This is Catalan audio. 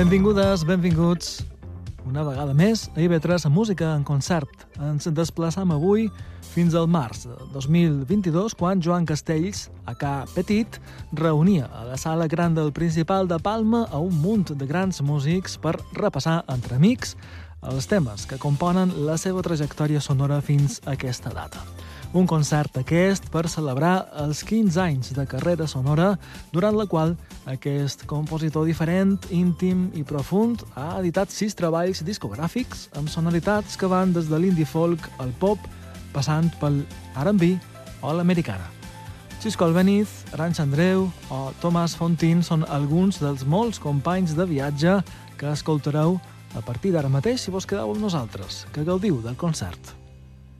Benvingudes, benvinguts una vegada més a IB3 Música en concert. Ens desplaçam avui fins al març de 2022, quan Joan Castells, a.k.a. Petit, reunia a la sala gran del Principal de Palma a un munt de grans músics per repassar entre amics els temes que componen la seva trajectòria sonora fins a aquesta data. Un concert aquest per celebrar els 15 anys de carrera sonora, durant la qual aquest compositor diferent, íntim i profund ha editat 6 treballs discogràfics amb sonoritats que van des de l'indie folk al pop, passant pel R&B o l'americana. Xisco Albéniz, Aranx Andreu o Tomàs Fontín són alguns dels molts companys de viatge que escoltareu a partir d'ara mateix si vos quedeu amb nosaltres. Que gaudiu del concert.